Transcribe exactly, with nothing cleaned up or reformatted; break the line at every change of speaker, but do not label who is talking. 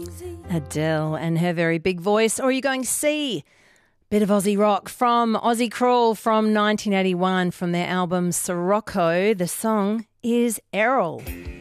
Adele and her very big voice. Or are you going C? Bit of Aussie rock from Aussie Crawl from nineteen eighty-one from their album Sirocco. The song is Errol.